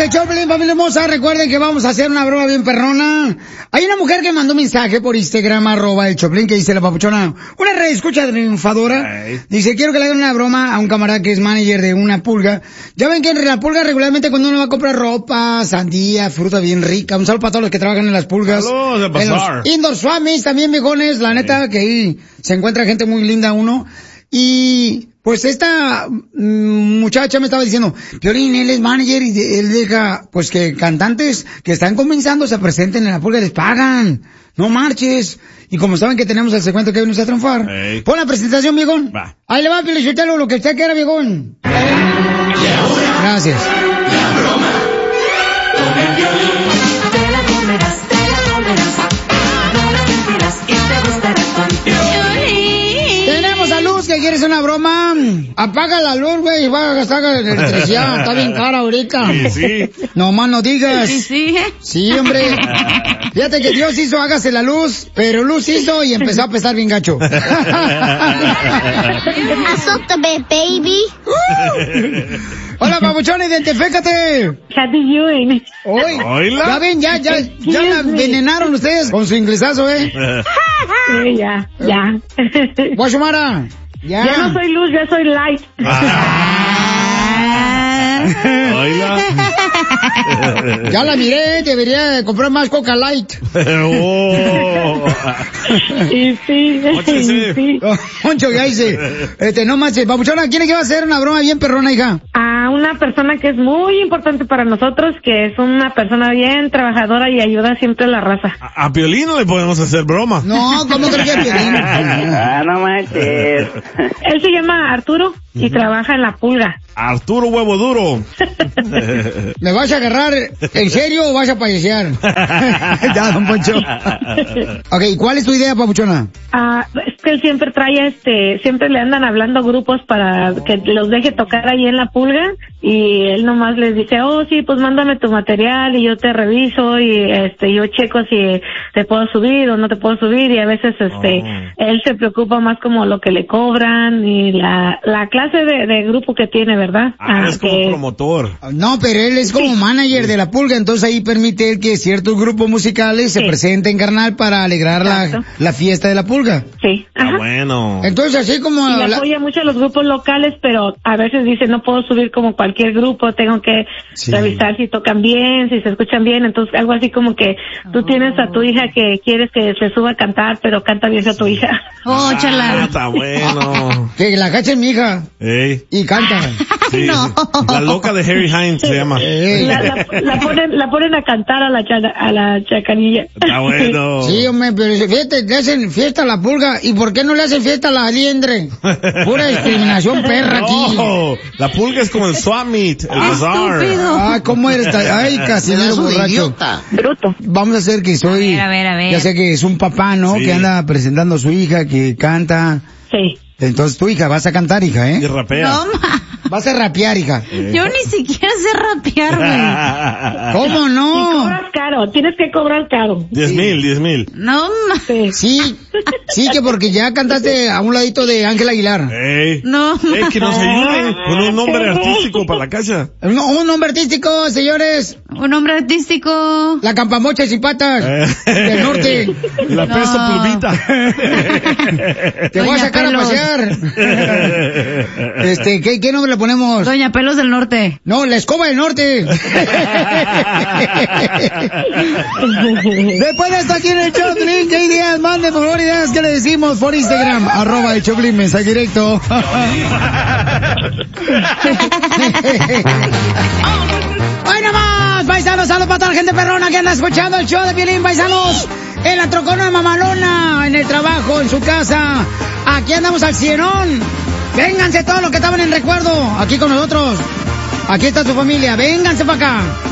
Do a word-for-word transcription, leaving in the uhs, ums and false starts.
el Choplin, familia hermosa. Recuerden que vamos a hacer una broma bien perrona. Hay una mujer que mandó un mensaje por Instagram, arroba el Choplin, que dice la papuchona, una red escucha triunfadora. Hey. Dice, quiero que le hagan una broma a un camarada que es manager de una pulga. Ya ven que en la pulga regularmente cuando uno va a comprar ropa, sandía, fruta bien rica. Un saludo para todos los que trabajan en las pulgas. Saludos, en los indoor swamis también, viejones. La neta, que ahí se encuentra gente muy linda uno. Y pues esta muchacha me estaba diciendo, Piolín, él es manager y él deja, pues que cantantes que están comenzando se presenten en la pulga, les pagan. No marches. Y como saben que tenemos el segmento que hoy nos va a triunfar. Hey. Pon la presentación, viejón. Va. Ahí le va, Piolín, lo que usted quiera, viejón. Y ahora, gracias. La broma con el Piolín. Te la comerás, te la comerás. No la sentirás y te gustará con Piolín. Tenemos a Luz que quiere hacer una broma. Apaga la luz, güey, y va a gastar la electricidad. Está bien cara ahorita. Sí, sí. No más no digas. Sí, sí. Sí, hombre. Fíjate que Dios hizo, hágase la luz, pero Luz hizo y empezó a pesar bien gacho. Azótame, baby. Hola, papuchón, identifícate. Happy viewing. Hoy, ya ven, ya, ya, ya la envenenaron ustedes con su inglesazo, ¿eh? Sí, ya, ya. Guachumara, ya. Ya no soy Luz, ya soy Light. Oiga. Ya la miré, debería comprar más Coca Light. Oh. Y sí, y sí. Moncho, ya dice, este, no más, papuchona, ¿quién es que va a hacer una broma bien perrona, hija? A una persona que es muy importante para nosotros, que es una persona bien trabajadora y ayuda siempre a la raza. A, a Piolín no le podemos hacer broma. No, ¿cómo crees que a Piolín? Ah, no manches. Él se llama Arturo y uh-huh. trabaja en la pulga. Arturo Huevo Duro. ¿Me vas a agarrar en serio o vas a payasear? Ya, don Poncho. Ok, ¿cuál es tu idea, papuchona? Ah, es que él siempre trae este, siempre le andan hablando grupos para que los deje tocar ahí en la pulga y él nomás les dice, oh sí, pues mándame tu material y yo te reviso y este, yo checo si te puedo subir o no te puedo subir y a veces este, oh. él se preocupa más como lo que le cobran y la, la clase de, de grupo que tiene, ¿verdad? Ah, ah es como que... promotor. No, pero él es como sí. manager de la pulga, entonces ahí permite que ciertos grupos musicales sí. se presenten, carnal, para alegrar la, la fiesta de la pulga. Sí. Ah, bueno. Entonces así como... Y la... apoya mucho a los grupos locales, pero a veces dice, no puedo subir como cualquier grupo, tengo que sí. revisar si tocan bien, si se escuchan bien, entonces algo así como que tú oh. tienes a tu hija que quieres que se suba a cantar, pero canta bien a tu hija. Oh, chala. Ah, está bueno. Que la cache mi hija. Ey. Y canta. Sí, no. La loca de Harry Hines se llama. La, la, la, ponen, la ponen a cantar a la, cha, a la chacanilla. Está bueno. Sí, hombre, pero fíjate, le hacen fiesta a la pulga. ¿Y por qué no le hacen fiesta a la liendre? Pura discriminación perra no, aquí. La pulga es como el swap meet, el bazar. Ay, ¿cómo eres? Ay, Casimiro borracho. Bruto. Vamos a hacer que soy... A ver, a ver, a ver. Ya sé que es un papá, ¿no? Sí. Que anda presentando a su hija, que canta. Sí. Entonces tu hija, vas a cantar, hija, ¿eh? Y rapea. No, ma. Vas a rapear, hija. Eh. Yo ni siquiera sé rapear, güey. ¿Cómo no? Y cobras caro, tienes que cobrar caro. Diez mil, diez mil. No, ma. Sí. Sí, sí, que porque ya cantaste a un ladito de Ángel Aguilar. Ey. No, Ey, que nos ayuden con un nombre artístico para la casa. No, un nombre artístico, señores. Un nombre artístico. La Campamochas y Patas eh. del norte. La no. Peso Plumita. Te Doña voy a sacar Pelos. A pasear. Este, ¿qué, qué nombre le ponemos? Doña Pelos del Norte. No, la Escoba del Norte. Después de esto aquí en el Choplin, ¿qué ideas? Manden por favor ideas que le decimos por Instagram, arroba el Choplin, mensaje directo. ¡Ay, nada más! Paisanos, saludos para toda la gente perrona que anda escuchando el show de Piolín, paisanos. En la trocona de mamalona, en el trabajo, en su casa. Aquí andamos al cienón. Vénganse todos los que estaban en recuerdo, aquí con nosotros. Aquí está su familia, vénganse para acá.